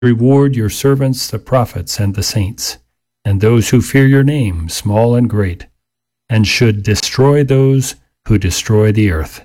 Reward your servants, the prophets and the saints, and those who fear your name, small and great, and should destroy those who destroy the earth.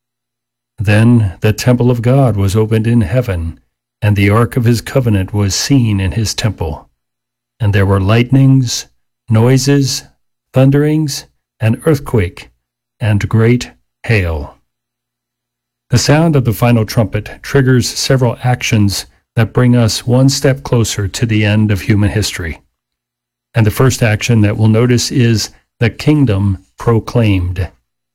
Then the temple of God was opened in heaven, and the ark of his covenant was seen in his temple. And there were lightnings, noises, thunderings, an earthquake, and great hail. The sound of the final trumpet triggers several actions that bring us one step closer to the end of human history. And the first action that we'll notice is the kingdom proclaimed.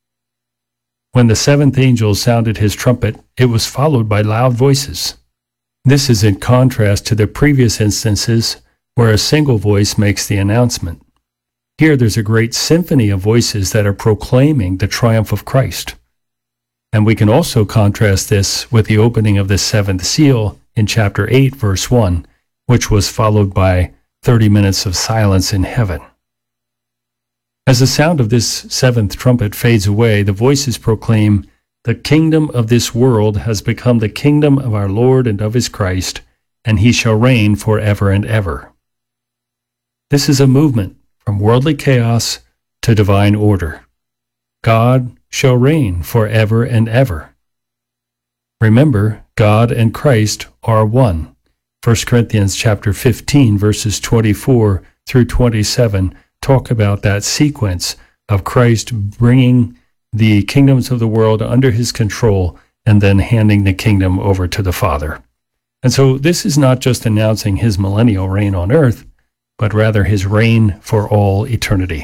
When the seventh angel sounded his trumpet, it was followed by loud voices. This is in contrast to the previous instances where a single voice makes the announcement. Here there's a great symphony of voices that are proclaiming the triumph of Christ. And we can also contrast this with the opening of the seventh seal in chapter 8, verse 1, which was followed by 30 minutes of silence in heaven. As the sound of this seventh trumpet fades away, the voices proclaim, "The kingdom of this world has become the kingdom of our Lord and of his Christ, and he shall reign forever and ever." This is a movement from worldly chaos to divine order. God shall reign forever and ever. Remember, God and Christ are one. 1 Corinthians chapter 15, verses 24 through 27 talk about that sequence of Christ bringing the kingdoms of the world under his control and then handing the kingdom over to the Father. And so this is not just announcing his millennial reign on earth, but rather his reign for all eternity.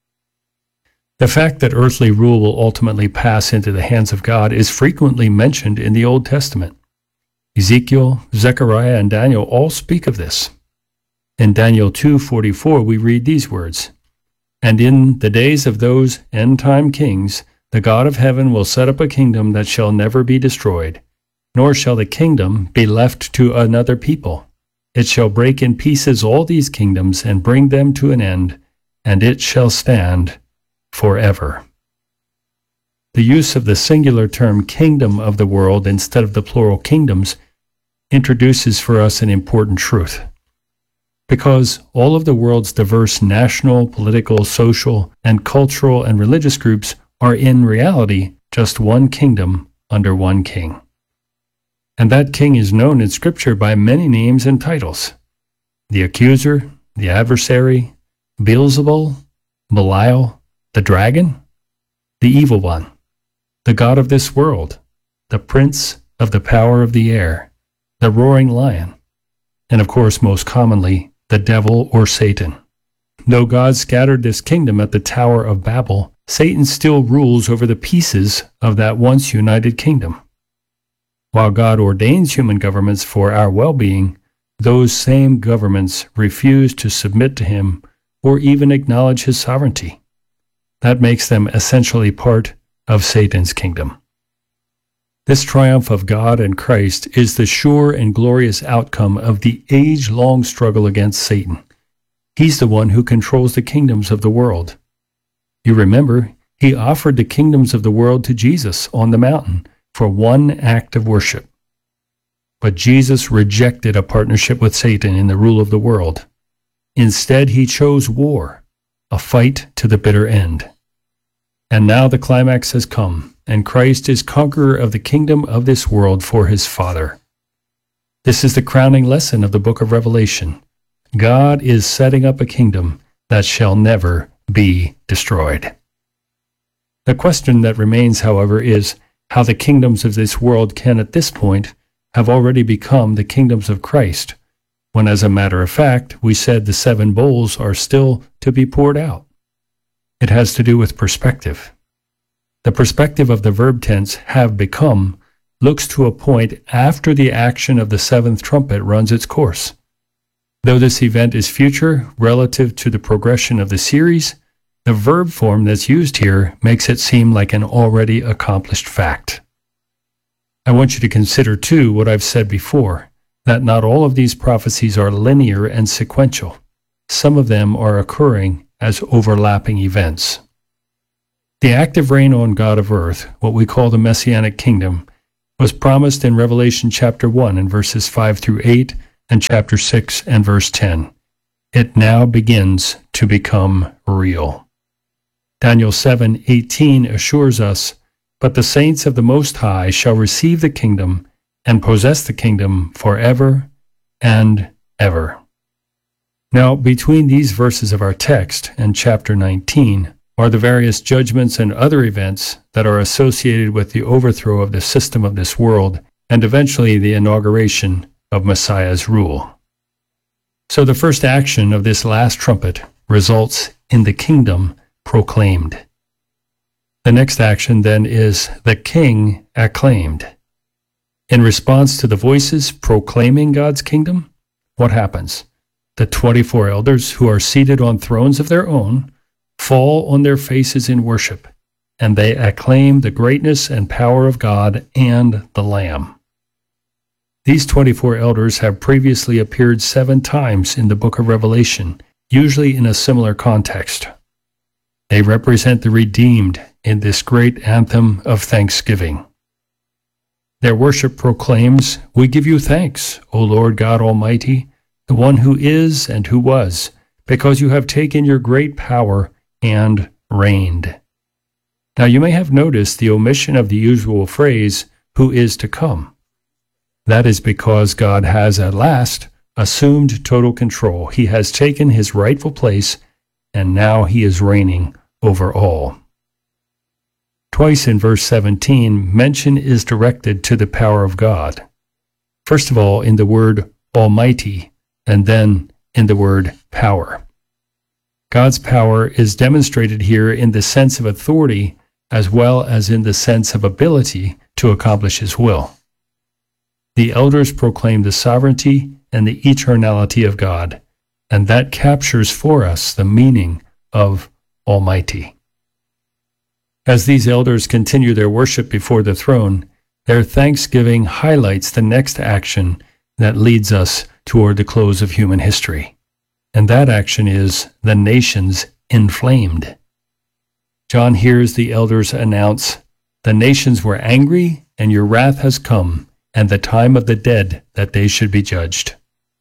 The fact that earthly rule will ultimately pass into the hands of God is frequently mentioned in the Old Testament. Ezekiel, Zechariah, and Daniel all speak of this. In Daniel 2:44, we read these words, "And in the days of those end-time kings, the God of heaven will set up a kingdom that shall never be destroyed, nor shall the kingdom be left to another people. It shall break in pieces all these kingdoms and bring them to an end, and it shall stand forever." The use of the singular term kingdom of the world instead of the plural kingdoms introduces for us an important truth. Because all of the world's diverse national, political, social, and cultural and religious groups are in reality just one kingdom under one king. And that king is known in Scripture by many names and titles: the accuser, the adversary, Beelzebul, Belial, the dragon, the evil one, the god of this world, the prince of the power of the air, the roaring lion, and of course most commonly, the devil or Satan. Though God scattered this kingdom at the Tower of Babel, Satan still rules over the pieces of that once united kingdom. While God ordains human governments for our well-being, those same governments refuse to submit to him or even acknowledge his sovereignty. That makes them essentially part of Satan's kingdom. This triumph of God and Christ is the sure and glorious outcome of the age-long struggle against Satan. He's the one who controls the kingdoms of the world. You remember, he offered the kingdoms of the world to Jesus on the mountain for one act of worship. But Jesus rejected a partnership with Satan in the rule of the world. Instead, he chose war, a fight to the bitter end. And now the climax has come, and Christ is conqueror of the kingdom of this world for his Father. This is the crowning lesson of the book of Revelation. God is setting up a kingdom that shall never be destroyed. The question that remains, however, is how the kingdoms of this world can at this point have already become the kingdoms of Christ, when as a matter of fact, we said the 7 bowls are still to be poured out. It has to do with perspective. The perspective of the verb tense have become looks to a point after the action of the 7th trumpet runs its course. Though this event is future relative to the progression of the series, the verb form that's used here makes it seem like an already accomplished fact. I want you to consider, too, what I've said before, that not all of these prophecies are linear and sequential. Some of them are occurring as overlapping events. The active reign on God of earth, what we call the Messianic kingdom, was promised in Revelation chapter 1 in verses 5 through 8 and chapter 6 and verse 10. It now begins to become real. Daniel 7:18 assures us, "But the saints of the Most High shall receive the kingdom and possess the kingdom forever and ever." Now, between these verses of our text and chapter 19 are the various judgments and other events that are associated with the overthrow of the system of this world and eventually the inauguration of Messiah's rule. So the first action of this last trumpet results in the kingdom proclaimed. The next action then is the king acclaimed. In response to the voices proclaiming God's kingdom, what happens? The 24 elders who are seated on thrones of their own fall on their faces in worship, and they acclaim the greatness and power of God and the Lamb. These 24 elders have previously appeared 7 times in the book of Revelation, usually in a similar context. They represent the redeemed in this great anthem of thanksgiving. Their worship proclaims, "We give you thanks, O Lord God Almighty, the one who is and who was, because you have taken your great power and reigned." Now you may have noticed the omission of the usual phrase, "who is to come." That is because God has at last assumed total control. He has taken his rightful place, and now he is reigning over all. Twice in verse 17, mention is directed to the power of God. First of all, in the word Almighty, and then in the word power. God's power is demonstrated here in the sense of authority as well as in the sense of ability to accomplish his will. The elders proclaim the sovereignty and the eternality of God, and that captures for us the meaning of Almighty. As these elders continue their worship before the throne, their thanksgiving highlights the next action that leads us toward the close of human history. And that action is the nations inflamed. John hears the elders announce, "The nations were angry, and your wrath has come, and the time of the dead that they should be judged."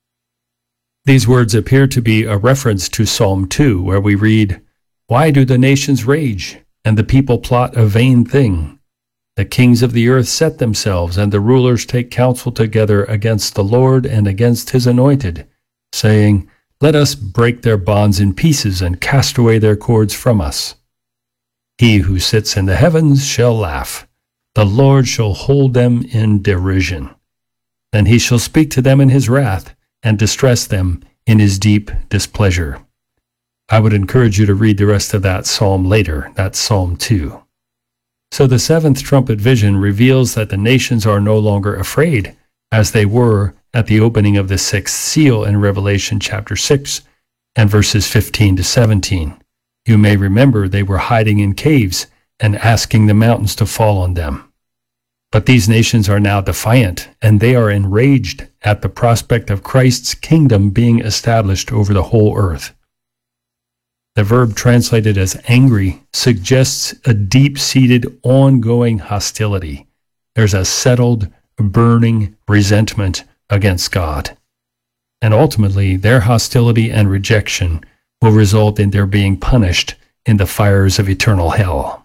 These words appear to be a reference to Psalm 2, where we read, "Why do the nations rage, and the people plot a vain thing? The kings of the earth set themselves, and the rulers take counsel together against the Lord and against his anointed, saying, Let us break their bonds in pieces and cast away their cords from us. He who sits in the heavens shall laugh. The Lord shall hold them in derision. Then he shall speak to them in his wrath and distress them in his deep displeasure." I would encourage you to read the rest of that psalm later. That's Psalm 2. So the 7th trumpet vision reveals that the nations are no longer afraid, as they were at the opening of the 6th seal in Revelation chapter 6 and verses 15 to 17. You may remember they were hiding in caves and asking the mountains to fall on them. But these nations are now defiant, and they are enraged at the prospect of Christ's kingdom being established over the whole earth. The verb translated as angry suggests a deep-seated, ongoing hostility. There's a settled, burning resentment against God. And ultimately, their hostility and rejection will result in their being punished in the fires of eternal hell.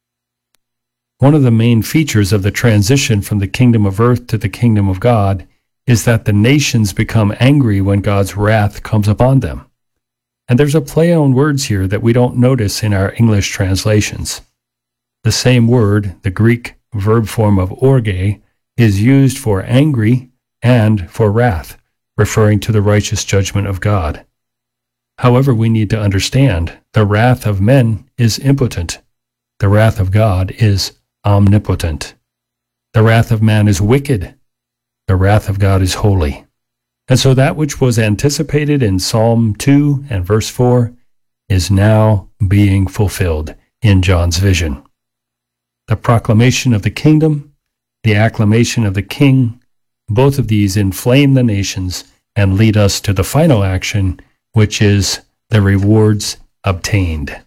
One of the main features of the transition from the kingdom of earth to the kingdom of God is that the nations become angry when God's wrath comes upon them. And there's a play on words here that we don't notice in our English translations. The same word, the Greek verb form of orge, is used for angry and for wrath, referring to the righteous judgment of God. However, we need to understand the wrath of men is impotent. The wrath of God is omnipotent. The wrath of man is wicked. The wrath of God is holy. And so that which was anticipated in Psalm 2 and verse 4 is now being fulfilled in John's vision. The proclamation of the kingdom, the acclamation of the king, both of these inflame the nations and lead us to the final action, which is the rewards obtained.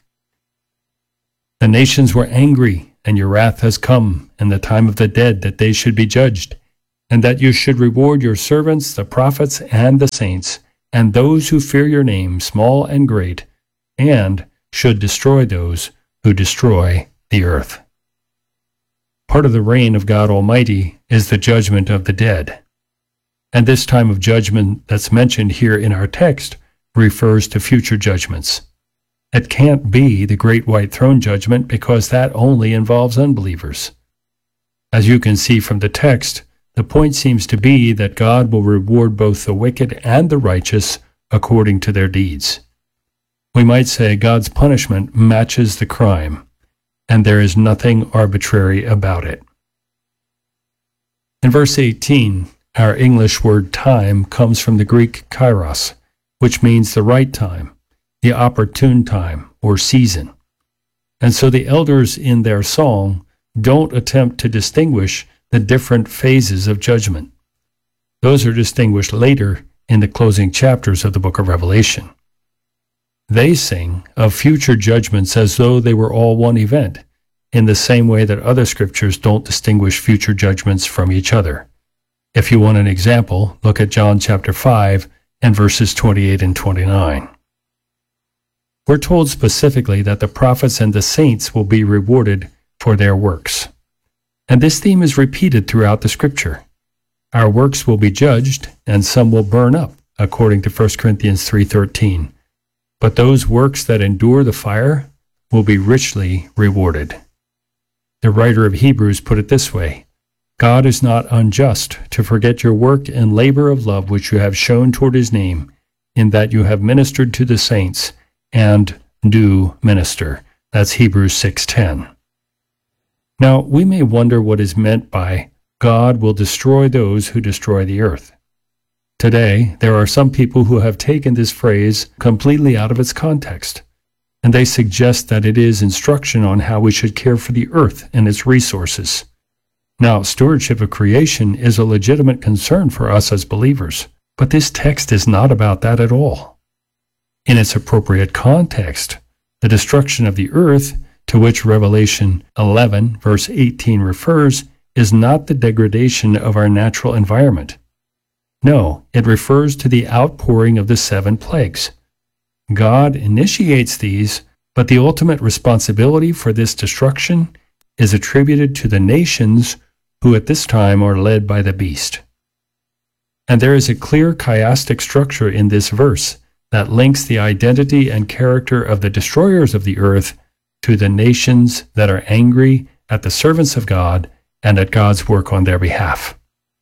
The nations were angry, and your wrath has come, and the time of the dead that they should be judged. and that you should reward your servants, the prophets and the saints, and those who fear your name, small and great, and should destroy those who destroy the earth. Part of the reign of God Almighty is the judgment of the dead. And this time of judgment that's mentioned here in our text refers to future judgments. It can't be the great white throne judgment because that only involves unbelievers. As you can see from the text, the point seems to be that God will reward both the wicked and the righteous according to their deeds. We might say God's punishment matches the crime, and there is nothing arbitrary about it. In verse 18, our English word time comes from the Greek kairos, which means the right time, the opportune time, or season. And so the elders in their song don't attempt to distinguish the different phases of judgment. Those are distinguished later in the closing chapters of the book of Revelation. They sing of future judgments as though they were all one event, in the same way that other scriptures don't distinguish future judgments from each other. If you want an example, look at John chapter 5 and verses 28 and 29. We're told specifically that the prophets and the saints will be rewarded for their works. And this theme is repeated throughout the scripture. Our works will be judged, and some will burn up, according to 1 Corinthians 3:13. But those works that endure the fire will be richly rewarded. The writer of Hebrews put it this way: God is not unjust to forget your work and labor of love which you have shown toward his name, in that you have ministered to the saints and do minister. That's Hebrews 6:10. Now, we may wonder what is meant by God will destroy those who destroy the earth. Today, there are some people who have taken this phrase completely out of its context, and they suggest that it is instruction on how we should care for the earth and its resources. Now, stewardship of creation is a legitimate concern for us as believers, but this text is not about that at all. In its appropriate context, the destruction of the earth, to which Revelation 11, verse 18 refers, is not the degradation of our natural environment. No, it refers to the outpouring of the 7 plagues. God initiates these, but the ultimate responsibility for this destruction is attributed to the nations who at this time are led by the beast. And there is a clear chiastic structure in this verse that links the identity and character of the destroyers of the earth to the nations that are angry at the servants of God and at God's work on their behalf.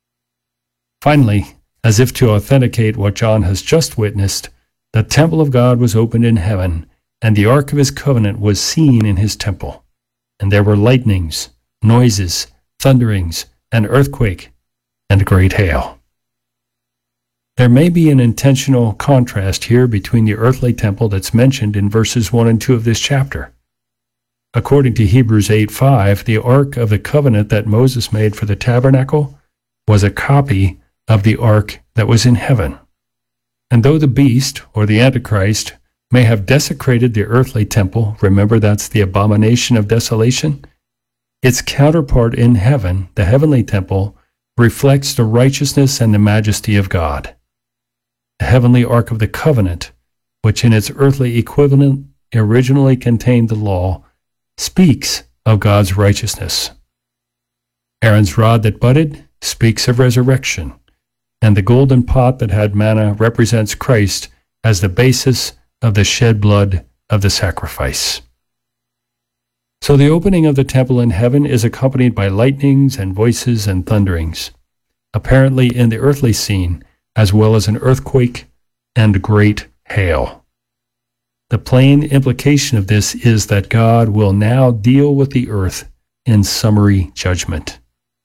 Finally, as if to authenticate what John has just witnessed, the temple of God was opened in heaven, and the ark of his covenant was seen in his temple. And there were lightnings, noises, thunderings, an earthquake, and great hail. There may be an intentional contrast here between the earthly temple that's mentioned in verses 1 and 2 of this chapter. According to Hebrews 8:5, the ark of the covenant that Moses made for the tabernacle was a copy of the ark that was in heaven. And though the beast, or the Antichrist, may have desecrated the earthly temple, remember that's the abomination of desolation, its counterpart in heaven, the heavenly temple, reflects the righteousness and the majesty of God. The heavenly ark of the covenant, which in its earthly equivalent originally contained the law, speaks of God's righteousness. Aaron's rod that budded speaks of resurrection, and the golden pot that had manna represents Christ as the basis of the shed blood of the sacrifice. So the opening of the temple in heaven is accompanied by lightnings and voices and thunderings, apparently in the earthly scene, as well as an earthquake and great hail. The plain implication of this is that God will now deal with the earth in summary judgment.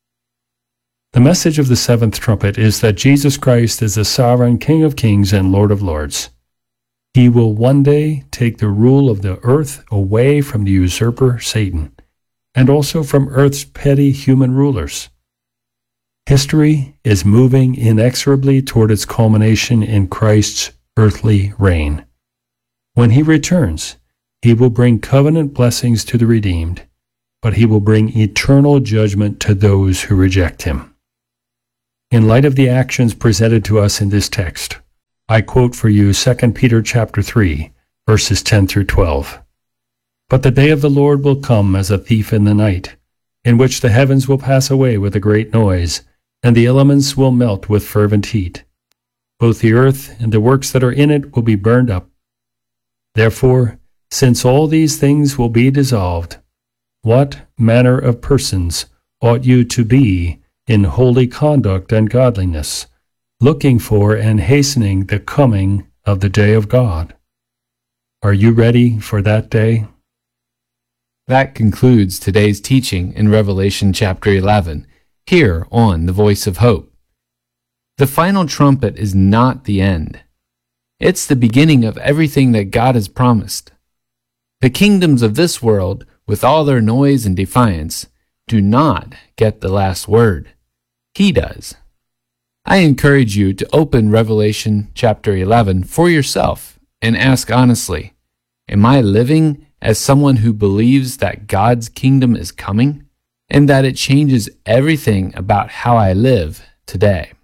The message of the 7th trumpet is that Jesus Christ is the sovereign King of kings and Lord of lords. He will one day take the rule of the earth away from the usurper Satan, and also from earth's petty human rulers. History is moving inexorably toward its culmination in Christ's earthly reign. When he returns, he will bring covenant blessings to the redeemed, but he will bring eternal judgment to those who reject him. In light of the actions presented to us in this text, I quote for you 2 Peter chapter 3, verses 10 through 12. But the day of the Lord will come as a thief in the night, in which the heavens will pass away with a great noise, and the elements will melt with fervent heat. Both the earth and the works that are in it will be burned up. Therefore, since all these things will be dissolved, what manner of persons ought you to be in holy conduct and godliness, looking for and hastening the coming of the day of God? Are you ready for that day? That concludes today's teaching in Revelation chapter 11, here on The Voice of Hope. The final trumpet is not the end. It's the beginning of everything that God has promised. The kingdoms of this world, with all their noise and defiance, do not get the last word. He does. I encourage you to open Revelation chapter 11 for yourself and ask honestly, am I living as someone who believes that God's kingdom is coming and that it changes everything about how I live today?